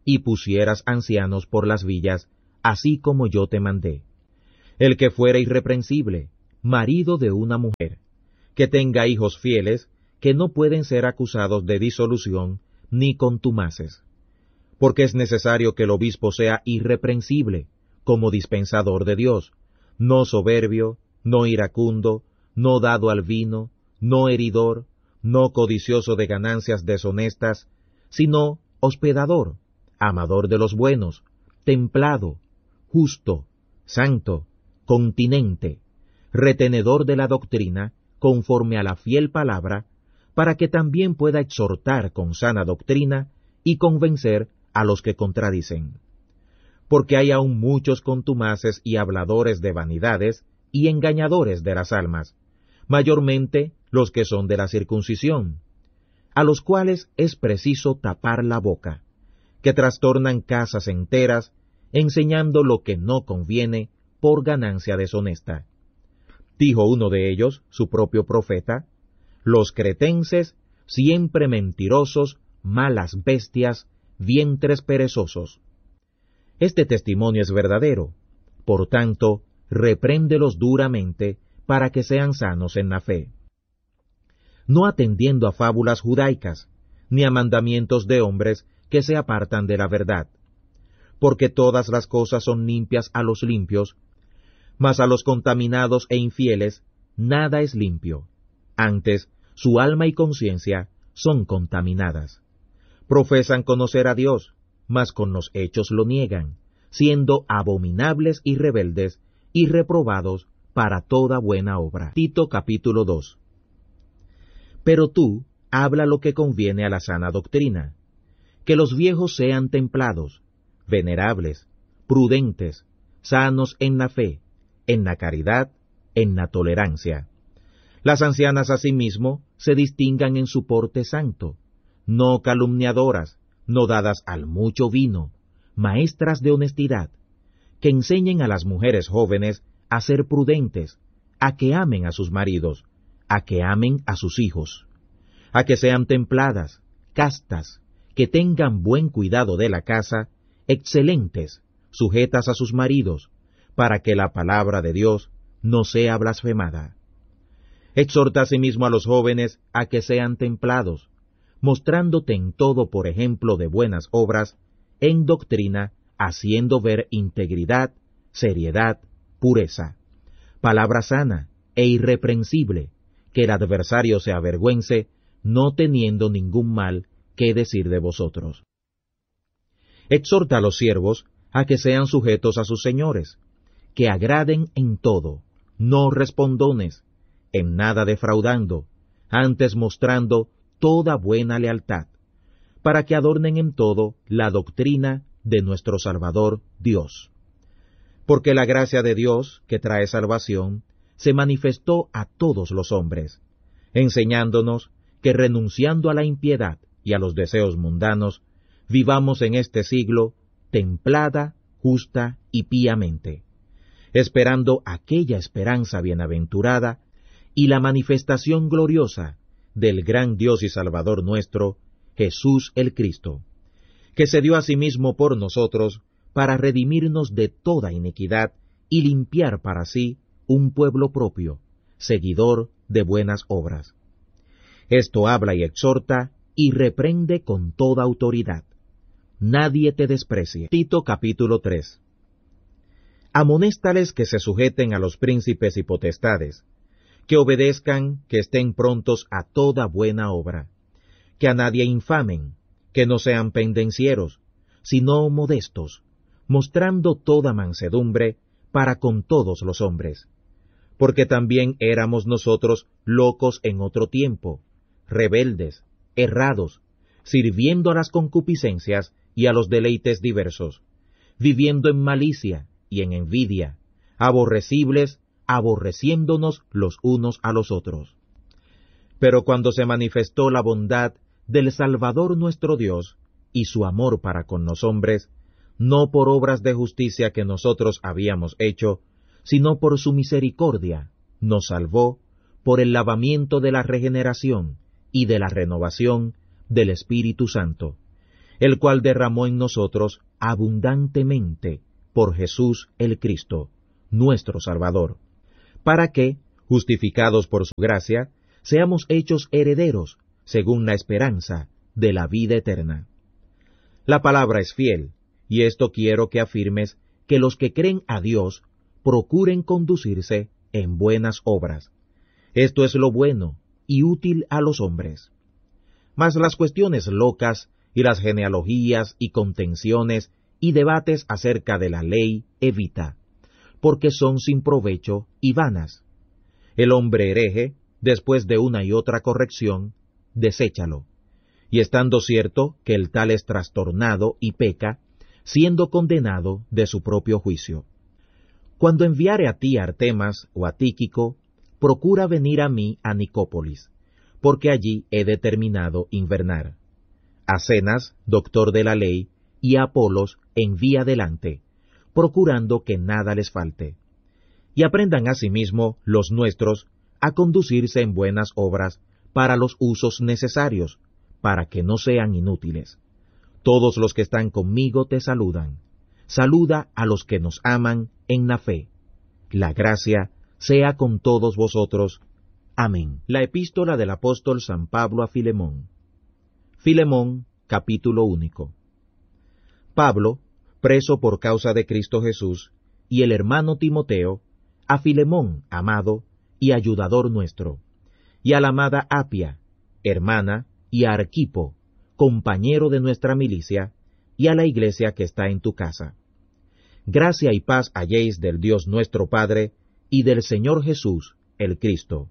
y pusieras ancianos por las villas, así como yo te mandé. El que fuera irreprensible, marido de una mujer, que tenga hijos fieles, que no pueden ser acusados de disolución ni contumaces. Porque es necesario que el obispo sea irreprensible, como dispensador de Dios, no soberbio, no iracundo, no dado al vino, no heridor, no codicioso de ganancias deshonestas, sino hospedador, amador de los buenos, templado, justo, santo, continente, retenedor de la doctrina, conforme a la fiel palabra, para que también pueda exhortar con sana doctrina y convencer a los que contradicen. Porque hay aún muchos contumaces y habladores de vanidades y engañadores de las almas, mayormente los que son de la circuncisión, a los cuales es preciso tapar la boca, que trastornan casas enteras, enseñando lo que no conviene por ganancia deshonesta. Dijo uno de ellos, su propio profeta, los cretenses, siempre mentirosos, malas bestias, vientres perezosos. Este testimonio es verdadero, por tanto, repréndelos duramente para que sean sanos en la fe. No atendiendo a fábulas judaicas, ni a mandamientos de hombres que se apartan de la verdad, porque todas las cosas son limpias a los limpios, mas a los contaminados e infieles nada es limpio, antes su alma y conciencia son contaminadas. Profesan conocer a Dios, mas con los hechos lo niegan, siendo abominables y rebeldes y reprobados para toda buena obra. Tito capítulo dos. Pero tú, habla lo que conviene a la sana doctrina, que los viejos sean templados, venerables, prudentes, sanos en la fe, en la caridad, en la tolerancia. Las ancianas asimismo se distingan en su porte santo, no calumniadoras, no dadas al mucho vino, maestras de honestidad, que enseñen a las mujeres jóvenes a ser prudentes, a que amen a sus maridos, a que amen a sus hijos, a que sean templadas, castas, que tengan buen cuidado de la casa, excelentes, sujetas a sus maridos, para que la palabra de Dios no sea blasfemada. Exhorta asimismo a los jóvenes a que sean templados, mostrándote en todo por ejemplo de buenas obras, en doctrina, haciendo ver integridad, seriedad, pureza, palabra sana e irreprensible, que el adversario se avergüence, no teniendo ningún mal que decir de vosotros. Exhorta a los siervos a que sean sujetos a sus señores, que agraden en todo, no respondones, en nada defraudando, antes mostrando toda buena lealtad, para que adornen en todo la doctrina de nuestro Salvador Dios. Porque la gracia de Dios, que trae salvación, se manifestó a todos los hombres, enseñándonos que renunciando a la impiedad y a los deseos mundanos, vivamos en este siglo templada, justa y píamente, esperando aquella esperanza bienaventurada y la manifestación gloriosa del gran Dios y Salvador nuestro, Jesús el Cristo, que se dio a sí mismo por nosotros para redimirnos de toda iniquidad y limpiar para sí un pueblo propio, seguidor de buenas obras. Esto habla y exhorta y reprende con toda autoridad. Nadie te desprecie. Tito capítulo tres. Amonéstales que se sujeten a los príncipes y potestades, que obedezcan, que estén prontos a toda buena obra, que a nadie infamen, que no sean pendencieros, sino modestos, mostrando toda mansedumbre para con todos los hombres. Porque también éramos nosotros locos en otro tiempo, rebeldes, errados, sirviendo a las concupiscencias y a los deleites diversos, viviendo en malicia y en envidia, aborrecibles, aborreciéndonos los unos a los otros. Pero cuando se manifestó la bondad del Salvador nuestro Dios y su amor para con los hombres, no por obras de justicia que nosotros habíamos hecho, sino por su misericordia, nos salvó por el lavamiento de la regeneración y de la renovación del Espíritu Santo, el cual derramó en nosotros abundantemente por Jesús el Cristo, nuestro Salvador, para que, justificados por su gracia, seamos hechos herederos, según la esperanza de la vida eterna. La palabra es fiel, y esto quiero que afirmes, que los que creen a Dios procuren conducirse en buenas obras. Esto es lo bueno y útil a los hombres. Mas las cuestiones locas y las genealogías y contenciones y debates acerca de la ley evita, porque son sin provecho y vanas. El hombre hereje, después de una y otra corrección, deséchalo, y estando cierto que el tal es trastornado y peca, siendo condenado de su propio juicio. Cuando enviare a ti a Artemas o a Tíquico, procura venir a mí a Nicópolis, porque allí he determinado invernar. A Zenas, doctor de la ley, y a Apolos envía delante, procurando que nada les falte. Y aprendan asimismo los nuestros a conducirse en buenas obras para los usos necesarios, para que no sean inútiles. Todos los que están conmigo te saludan. Saluda a los que nos aman en la fe. La gracia sea con todos vosotros. Amén. La epístola del apóstol San Pablo a Filemón. Filemón, capítulo único. Pablo, preso por causa de Cristo Jesús, y el hermano Timoteo, a Filemón, amado y ayudador nuestro, y a la amada Apia, hermana, y a Arquipo, compañero de nuestra milicia, y a la iglesia que está en tu casa. Gracia y paz halléis del Dios nuestro Padre, y del Señor Jesús, el Cristo.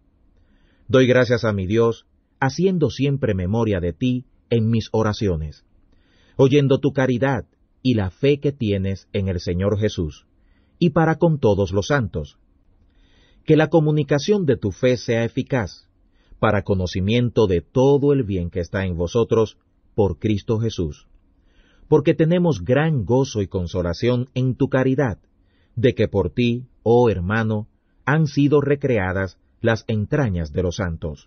Doy gracias a mi Dios, haciendo siempre memoria de ti en mis oraciones, oyendo tu caridad y la fe que tienes en el Señor Jesús, y para con todos los santos. Que la comunicación de tu fe sea eficaz, para conocimiento de todo el bien que está en vosotros, por Cristo Jesús. Porque tenemos gran gozo y consolación en tu caridad, de que por ti, oh hermano, han sido recreadas las entrañas de los santos.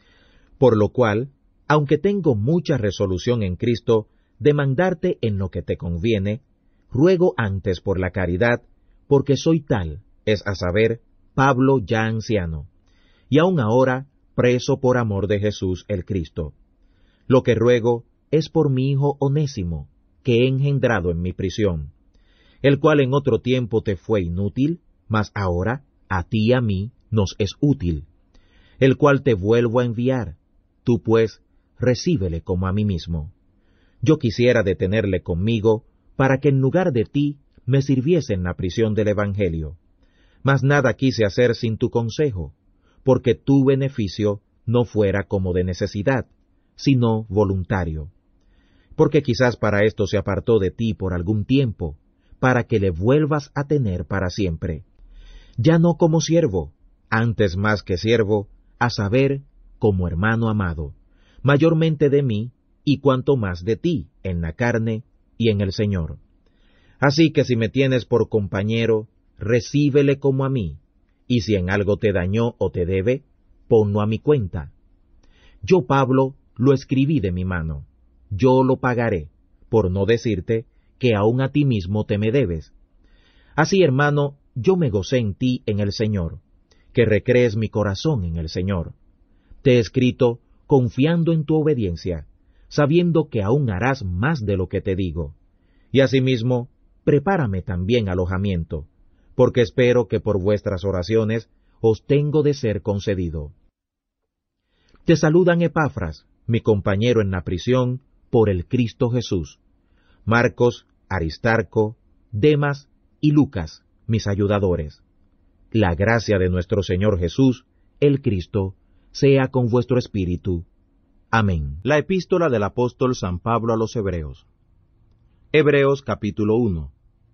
Por lo cual, aunque tengo mucha resolución en Cristo de mandarte en lo que te conviene, ruego antes por la caridad, porque soy tal, es a saber, Pablo ya anciano, y aun ahora preso por amor de Jesús el Cristo. Lo que ruego es por mi hijo Onésimo, que he engendrado en mi prisión, el cual en otro tiempo te fue inútil, mas ahora a ti y a mí nos es útil, el cual te vuelvo a enviar. Tú pues, recíbele como a mí mismo. Yo quisiera detenerle conmigo, para que en lugar de ti me sirviese en la prisión del Evangelio. Mas nada quise hacer sin tu consejo, porque tu beneficio no fuera como de necesidad, sino voluntario. Porque quizás para esto se apartó de ti por algún tiempo, para que le vuelvas a tener para siempre. Ya no como siervo, antes más que siervo, a saber, como hermano amado, mayormente de mí, y cuanto más de ti, en la carne y en el Señor. Así que si me tienes por compañero, recíbele como a mí, y si en algo te dañó o te debe, ponlo a mi cuenta. Yo, Pablo, lo escribí de mi mano, yo lo pagaré, por no decirte que aun a ti mismo te me debes. Así, hermano, yo me gocé en ti en el Señor, que recrees mi corazón en el Señor. Te he escrito confiando en tu obediencia, sabiendo que aún harás más de lo que te digo. Y asimismo, prepárame también alojamiento, porque espero que por vuestras oraciones os tengo de ser concedido. Te saludan Epafras, mi compañero en la prisión, por el Cristo Jesús, Marcos, Aristarco, Demas y Lucas, mis ayudadores. La gracia de nuestro Señor Jesús, el Cristo, sea con vuestro espíritu. Amén. La epístola del apóstol San Pablo a los Hebreos. Hebreos capítulo uno.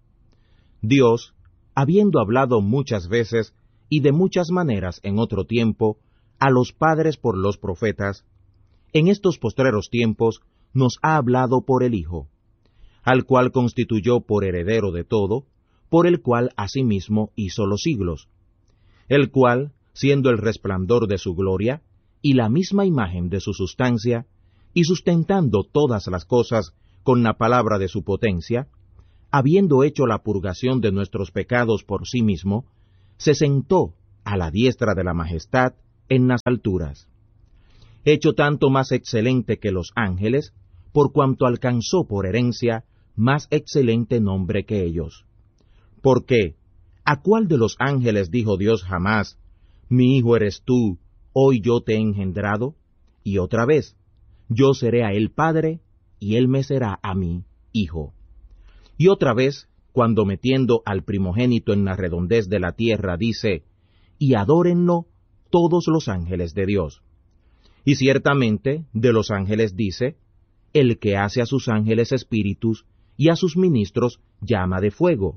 Dios, habiendo hablado muchas veces y de muchas maneras en otro tiempo a los padres por los profetas, en estos postreros tiempos nos ha hablado por el Hijo, al cual constituyó por heredero de todo, por el cual asimismo hizo los siglos, el cual, siendo el resplandor de su gloria, y la misma imagen de su sustancia, y sustentando todas las cosas con la palabra de su potencia, habiendo hecho la purgación de nuestros pecados por sí mismo, se sentó a la diestra de la majestad en las alturas, hecho tanto más excelente que los ángeles, por cuanto alcanzó por herencia más excelente nombre que ellos. Porque, ¿a cuál de los ángeles dijo Dios jamás, mi hijo eres tú, hoy yo te he engendrado? Y otra vez, yo seré a él padre, y él me será a mí hijo. Y otra vez, cuando metiendo al primogénito en la redondez de la tierra, dice, y adórenlo todos los ángeles de Dios. Y ciertamente, de los ángeles dice, el que hace a sus ángeles espíritus, y a sus ministros llama de fuego.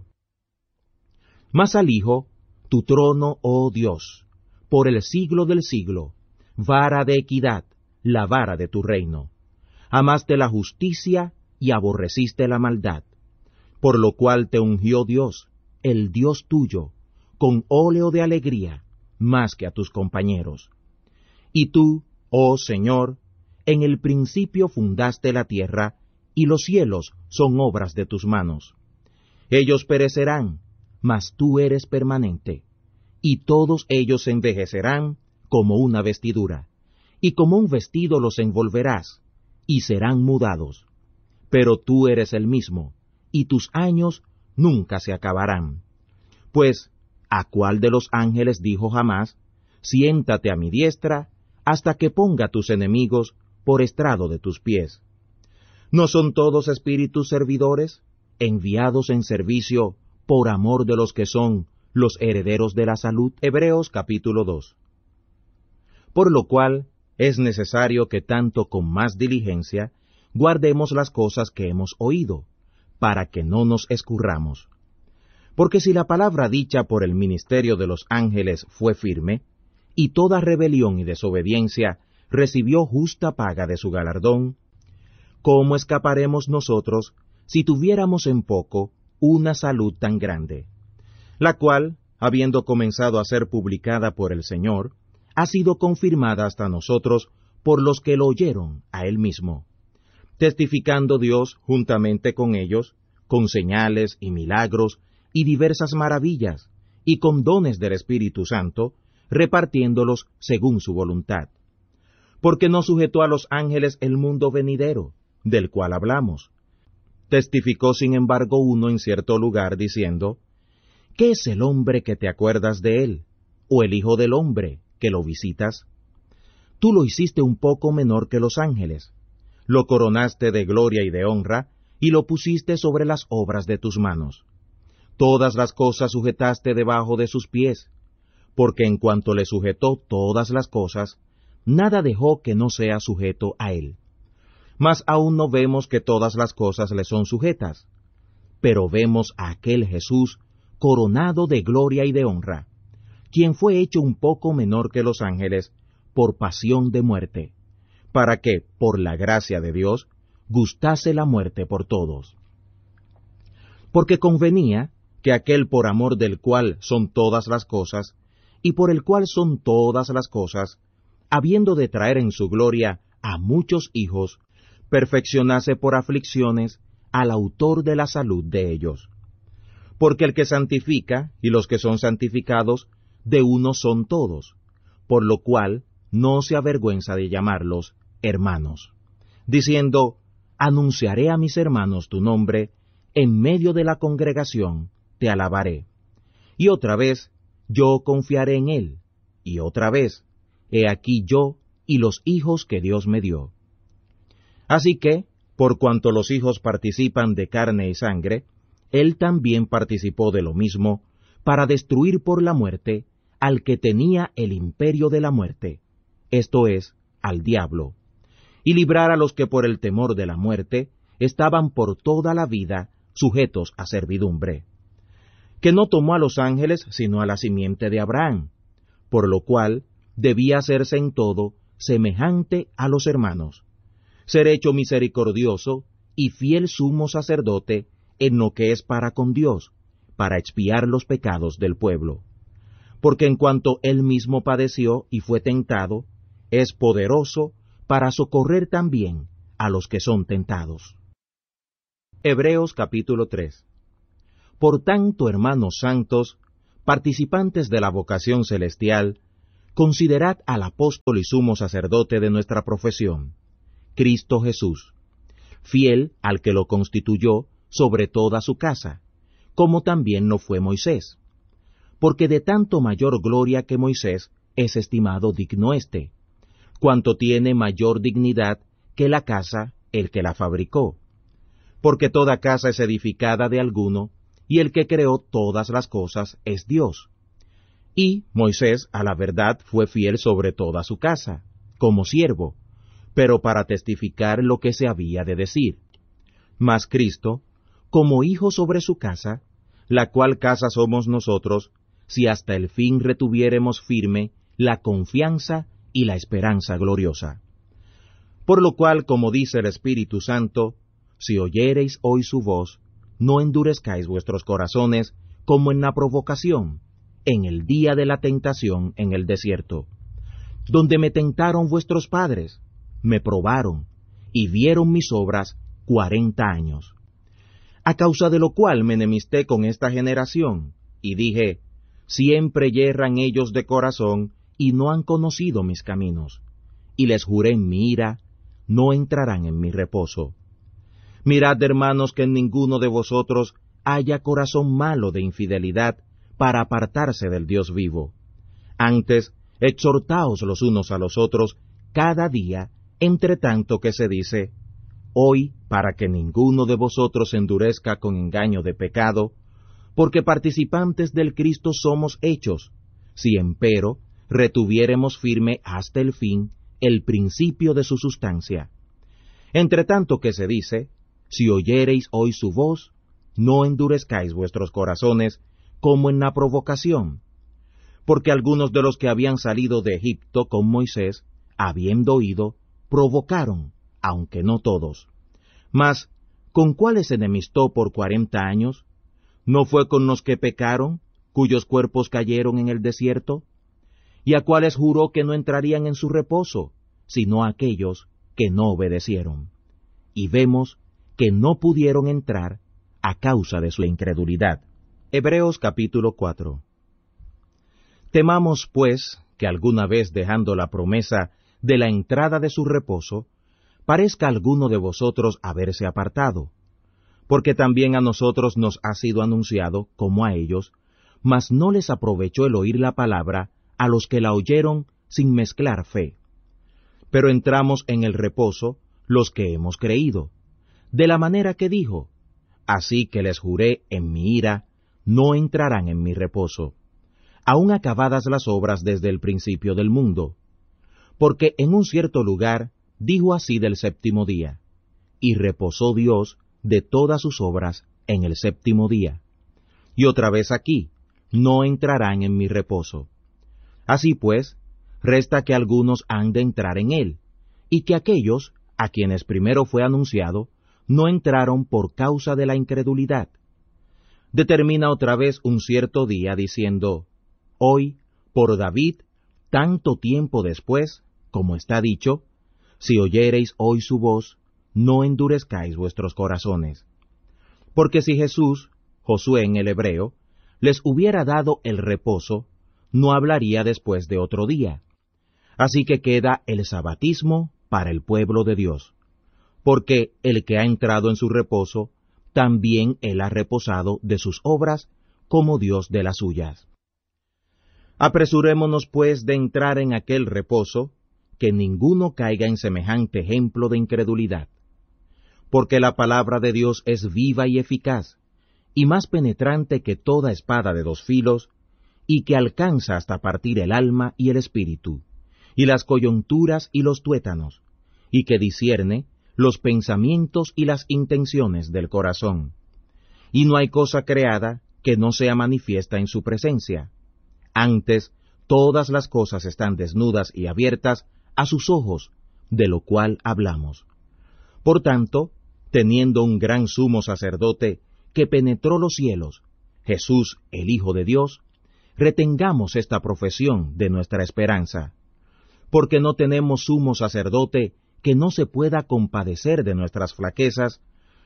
Mas al Hijo, tu trono, oh Dios, por el siglo del siglo, vara de equidad, la vara de tu reino. Amaste la justicia y aborreciste la maldad, por lo cual te ungió Dios, el Dios tuyo, con óleo de alegría, más que a tus compañeros. Y tú, oh Señor, en el principio fundaste la tierra, y los cielos son obras de tus manos. Ellos perecerán, mas tú eres permanente, y todos ellos envejecerán como una vestidura, y como un vestido los envolverás, y serán mudados. Pero tú eres el mismo, y tus años nunca se acabarán. Pues, ¿a cuál de los ángeles dijo jamás, siéntate a mi diestra, hasta que ponga tus enemigos por estrado de tus pies? ¿No son todos espíritus servidores, enviados en servicio por amor de los que son los herederos de la salud? Hebreos capítulo dos. Por lo cual, es necesario que tanto con más diligencia guardemos las cosas que hemos oído, para que no nos escurramos. Porque si la palabra dicha por el ministerio de los ángeles fue firme, y toda rebelión y desobediencia recibió justa paga de su galardón, ¿cómo escaparemos nosotros si tuviéramos en poco una salud tan grande? La cual, habiendo comenzado a ser publicada por el Señor, ha sido confirmada hasta nosotros por los que lo oyeron a él mismo, testificando Dios juntamente con ellos, con señales y milagros y diversas maravillas, y con dones del Espíritu Santo, repartiéndolos según su voluntad. Porque no sujetó a los ángeles el mundo venidero, del cual hablamos. Testificó sin embargo uno en cierto lugar, diciendo, ¿qué es el hombre que te acuerdas de él? ¿O el hijo del hombre que lo visitas? Tú lo hiciste un poco menor que los ángeles, lo coronaste de gloria y de honra, y lo pusiste sobre las obras de tus manos. Todas las cosas sujetaste debajo de sus pies, porque en cuanto le sujetó todas las cosas, nada dejó que no sea sujeto a él. Mas aún no vemos que todas las cosas le son sujetas, pero vemos a aquel Jesús coronado de gloria y de honra, quien fue hecho un poco menor que los ángeles por pasión de muerte, para que, por la gracia de Dios, gustase la muerte por todos. Porque convenía que aquel por amor del cual son todas las cosas, y por el cual son todas las cosas, habiendo de traer en su gloria a muchos hijos, perfeccionase por aflicciones al autor de la salud de ellos. Porque el que santifica, y los que son santificados, de uno son todos, por lo cual no se avergüenza de llamarlos hermanos, diciendo, anunciaré a mis hermanos tu nombre, en medio de la congregación te alabaré. Y otra vez, yo confiaré en él, y otra vez, he aquí yo y los hijos que Dios me dio. Así que, por cuanto los hijos participan de carne y sangre, él también participó de lo mismo, para destruir por la muerte al que tenía el imperio de la muerte, esto es, al diablo, y librar a los que por el temor de la muerte estaban por toda la vida sujetos a servidumbre, que no tomó a los ángeles sino a la simiente de Abraham, por lo cual debía hacerse en todo semejante a los hermanos, ser hecho misericordioso y fiel sumo sacerdote en lo que es para con Dios, para expiar los pecados del pueblo. Porque en cuanto él mismo padeció y fue tentado, es poderoso para socorrer también a los que son tentados. Hebreos capítulo tres. Por tanto, hermanos santos, participantes de la vocación celestial, considerad al apóstol y sumo sacerdote de nuestra profesión, Cristo Jesús, fiel al que lo constituyó sobre toda su casa, como también lo fue Moisés. Porque de tanto mayor gloria que Moisés es estimado digno éste, cuanto tiene mayor dignidad que la casa el que la fabricó. Porque toda casa es edificada de alguno, y el que creó todas las cosas es Dios. Y Moisés, a la verdad, fue fiel sobre toda su casa, como siervo, pero para testificar lo que se había de decir. Mas Cristo, como hijo sobre su casa, la cual casa somos nosotros, si hasta el fin retuviéremos firme la confianza y la esperanza gloriosa. Por lo cual, como dice el Espíritu Santo, si oyereis hoy su voz, no endurezcáis vuestros corazones como en la provocación, en el día de la tentación en el desierto, donde me tentaron vuestros padres, me probaron, y vieron mis obras cuarenta años. A causa de lo cual me enemisté con esta generación, y dije, siempre yerran ellos de corazón, y no han conocido mis caminos. Y les juré en mi ira, no entrarán en mi reposo. Mirad, hermanos, que en ninguno de vosotros haya corazón malo de infidelidad para apartarse del Dios vivo. Antes, exhortaos los unos a los otros cada día, entre tanto que se dice, hoy, para que ninguno de vosotros se endurezca con engaño de pecado, porque participantes del Cristo somos hechos, si empero retuviéremos firme hasta el fin el principio de su sustancia. Entre tanto que se dice, si oyereis hoy su voz, no endurezcáis vuestros corazones como en la provocación, porque algunos de los que habían salido de Egipto con Moisés, habiendo oído, provocaron, aunque no todos. Mas, ¿con cuáles se enemistó por cuarenta años? ¿No fue con los que pecaron, cuyos cuerpos cayeron en el desierto? ¿Y a cuáles juró que no entrarían en su reposo, sino a aquellos que no obedecieron? Y vemos que no pudieron entrar a causa de su incredulidad. Hebreos capítulo cuatro. Temamos, pues, que alguna vez dejando la promesa de la entrada de su reposo, parezca alguno de vosotros haberse apartado, porque también a nosotros nos ha sido anunciado, como a ellos, mas no les aprovechó el oír la palabra a los que la oyeron sin mezclar fe. Pero entramos en el reposo los que hemos creído, de la manera que dijo, así que les juré en mi ira, no entrarán en mi reposo, aun acabadas las obras desde el principio del mundo. Porque en un cierto lugar dijo así del séptimo día, y reposó Dios de todas sus obras en el séptimo día. Y otra vez aquí, no entrarán en mi reposo. Así pues, resta que algunos han de entrar en él, y que aquellos, a quienes primero fue anunciado, no entraron por causa de la incredulidad. Determina otra vez un cierto día diciendo, hoy, por David, tanto tiempo después, como está dicho, si oyereis hoy su voz, no endurezcáis vuestros corazones. Porque si Jesús, Josué en el hebreo, les hubiera dado el reposo, no hablaría después de otro día. Así que queda el sabatismo para el pueblo de Dios. Porque el que ha entrado en su reposo, también él ha reposado de sus obras, como Dios de las suyas. Apresurémonos pues de entrar en aquel reposo, que ninguno caiga en semejante ejemplo de incredulidad. Porque la palabra de Dios es viva y eficaz, y más penetrante que toda espada de dos filos, y que alcanza hasta partir el alma y el espíritu, y las coyunturas y los tuétanos, y que discierne los pensamientos y las intenciones del corazón. Y no hay cosa creada que no sea manifiesta en su presencia. Antes, todas las cosas están desnudas y abiertas a sus ojos, de lo cual hablamos. Por tanto, teniendo un gran sumo sacerdote que penetró los cielos, Jesús, el Hijo de Dios, retengamos esta profesión de nuestra esperanza, porque no tenemos sumo sacerdote que no se pueda compadecer de nuestras flaquezas,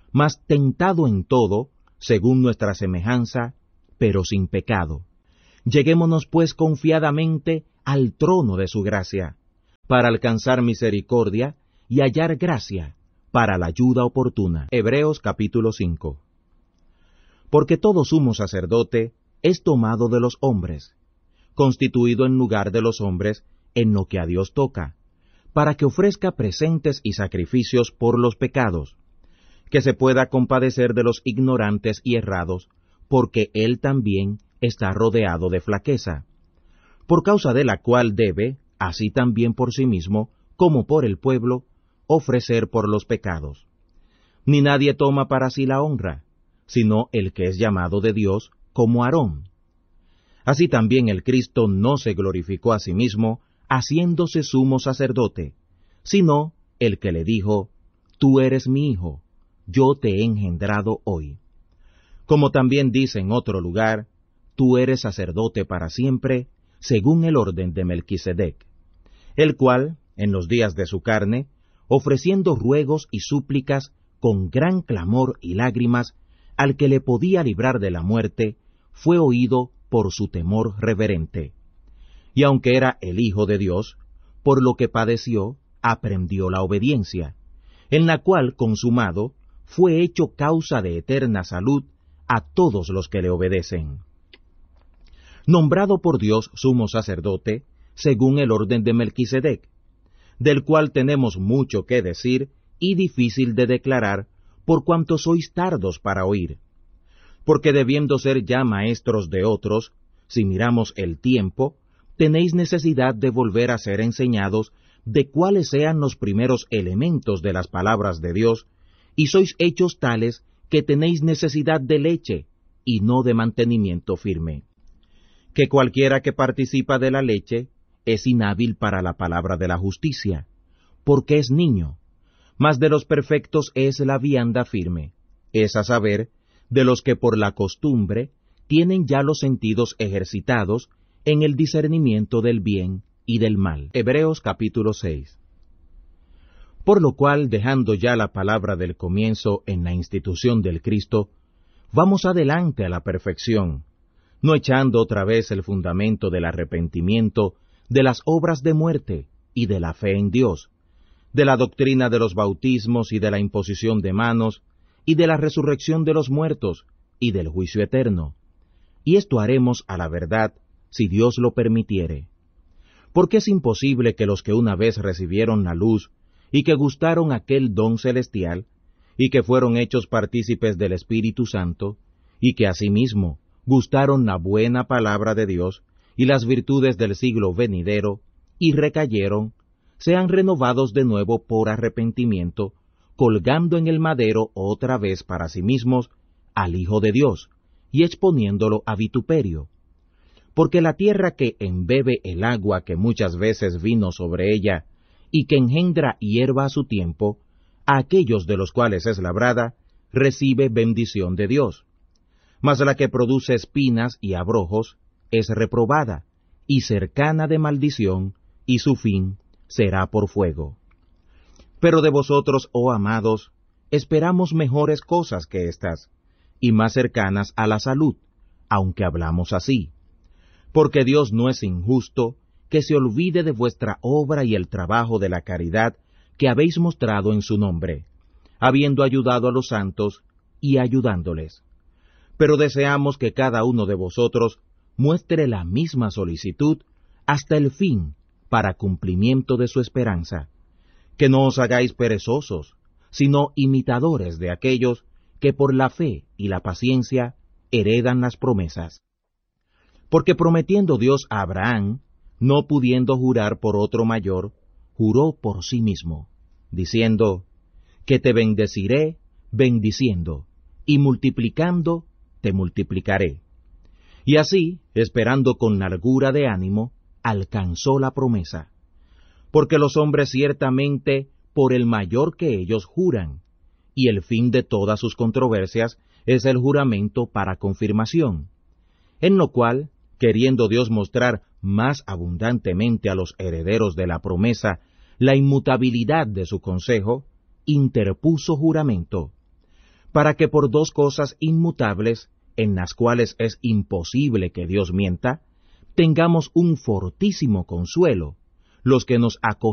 mas tentado en todo, según nuestra semejanza, pero sin pecado. Lleguémonos pues confiadamente al trono de su gracia, para alcanzar misericordia y hallar gracia para la ayuda oportuna. Hebreos capítulo cinco. Porque todo sumo sacerdote es tomado de los hombres, constituido en lugar de los hombres en lo que a Dios toca, para que ofrezca presentes y sacrificios por los pecados, que se pueda compadecer de los ignorantes y errados, porque él también está rodeado de flaqueza, por causa de la cual debe, así también por sí mismo, como por el pueblo, ofrecer por los pecados. Ni nadie toma para sí la honra, sino el que es llamado de Dios, como Aarón. Así también el Cristo no se glorificó a sí mismo, haciéndose sumo sacerdote, sino el que le dijo, Tú eres mi hijo, yo te he engendrado hoy. Como también dice en otro lugar, Tú eres sacerdote para siempre, según el orden de Melquisedec, el cual, en los días de su carne, ofreciendo ruegos y súplicas con gran clamor y lágrimas, al que le podía librar de la muerte, fue oído por su temor reverente. Y aunque era el Hijo de Dios, por lo que padeció, aprendió la obediencia, en la cual, consumado, fue hecho causa de eterna salud a todos los que le obedecen. Nombrado por Dios sumo sacerdote, según el orden de Melquisedec, del cual tenemos mucho que decir y difícil de declarar, por cuanto sois tardos para oír. Porque debiendo ser ya maestros de otros, si miramos el tiempo, tenéis necesidad de volver a ser enseñados de cuáles sean los primeros elementos de las palabras de Dios, y sois hechos tales que tenéis necesidad de leche, y no de mantenimiento firme. Que cualquiera que participa de la leche es inhábil para la palabra de la justicia, porque es niño, mas de los perfectos es la vianda firme, es a saber, de los que por la costumbre tienen ya los sentidos ejercitados en el discernimiento del bien y del mal. Hebreos capítulo seis. Por lo cual, dejando ya la palabra del comienzo en la institución del Cristo, vamos adelante a la perfección, no echando otra vez el fundamento del arrepentimiento, de las obras de muerte y de la fe en Dios, de la doctrina de los bautismos y de la imposición de manos, y de la resurrección de los muertos, y del juicio eterno. Y esto haremos a la verdad, si Dios lo permitiere. Porque es imposible que los que una vez recibieron la luz, y que gustaron aquel don celestial, y que fueron hechos partícipes del Espíritu Santo, y que asimismo gustaron la buena palabra de Dios, y las virtudes del siglo venidero, y recayeron, sean renovados de nuevo por arrepentimiento, colgando en el madero otra vez para sí mismos al Hijo de Dios, y exponiéndolo a vituperio. Porque la tierra que embebe el agua que muchas veces vino sobre ella, y que engendra hierba a su tiempo, a aquellos de los cuales es labrada, recibe bendición de Dios. Mas la que produce espinas y abrojos es reprobada, y cercana de maldición, y su fin será por fuego. Pero de vosotros, oh amados, esperamos mejores cosas que estas, y más cercanas a la salud, aunque hablamos así. Porque Dios no es injusto que se olvide de vuestra obra y el trabajo de la caridad que habéis mostrado en su nombre, habiendo ayudado a los santos y ayudándoles. Pero deseamos que cada uno de vosotros muestre la misma solicitud hasta el fin, para cumplimiento de su esperanza, que no os hagáis perezosos, sino imitadores de aquellos que por la fe y la paciencia heredan las promesas. Porque prometiendo Dios a Abraham, no pudiendo jurar por otro mayor, juró por sí mismo, diciendo, que te bendeciré bendiciendo, y multiplicando te multiplicaré. Y así, esperando con largura de ánimo, alcanzó la promesa. Porque los hombres ciertamente por el mayor que ellos juran, y el fin de todas sus controversias es el juramento para confirmación, en lo cual, queriendo Dios mostrar más abundantemente a los herederos de la promesa la inmutabilidad de su consejo, interpuso juramento, para que por dos cosas inmutables, en las cuales es imposible que Dios mienta, tengamos un fortísimo consuelo, los que nos acogemos